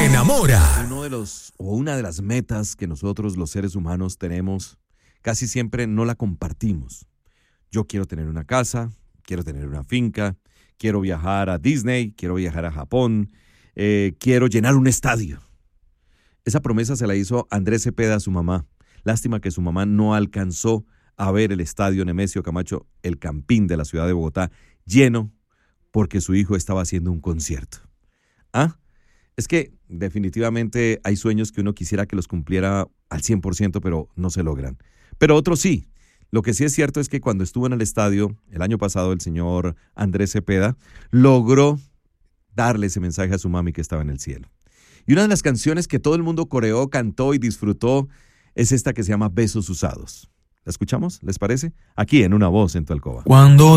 enamora. Una de las metas que nosotros los seres humanos tenemos, casi siempre no la compartimos. Yo quiero tener una casa, quiero tener una finca, quiero viajar a Disney, quiero viajar a Japón, quiero llenar un estadio. Esa promesa se la hizo Andrés Cepeda a su mamá. Lástima que su mamá no alcanzó a ver el estadio Nemesio Camacho, el Campín de la ciudad de Bogotá, lleno porque su hijo estaba haciendo un concierto. Es que definitivamente hay sueños que uno quisiera que los cumpliera al 100%, pero no se logran. Pero otros sí. Lo que sí es cierto es que cuando estuvo en el estadio, el año pasado, el señor Andrés Cepeda logró darle ese mensaje a su mami que estaba en el cielo. Y una de las canciones que todo el mundo coreó, cantó y disfrutó es esta que se llama Besos Usados. ¿La escuchamos? ¿Les parece? Aquí en Una Voz en tu Alcoba. Cuando